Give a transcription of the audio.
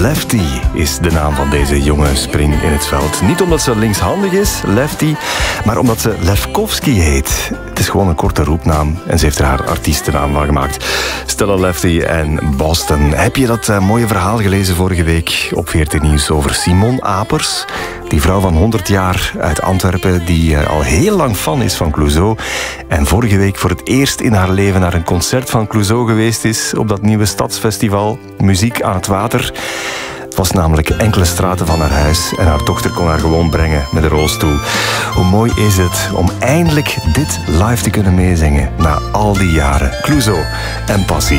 Lefty is de naam van deze jonge spring in het veld. Niet omdat ze linkshandig is, Lefty, maar omdat ze Lefkowski heet. Het is gewoon een korte roepnaam en ze heeft er haar artiestennaam van gemaakt. Stella Lefty en Boston. Heb je dat mooie verhaal gelezen vorige week op VRT Nieuws over Simon Apers? Die vrouw van 100 jaar uit Antwerpen die al heel lang fan is van Clouseau. En vorige week voor het eerst in haar leven naar een concert van Clouseau geweest is op dat nieuwe stadsfestival Muziek aan het Water. Het was namelijk enkele straten van haar huis en haar dochter kon haar gewoon brengen met een rolstoel. Hoe mooi is het om eindelijk dit live te kunnen meezingen na al die jaren. Clouseau en Passie.